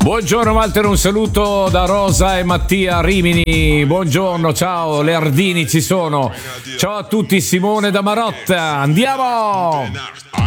Buongiorno Walter, un saluto da Rosa e Mattia Rimini. Buongiorno, ciao, le Ardini ci sono. Ciao a tutti, Simone da Marotta. Andiamo!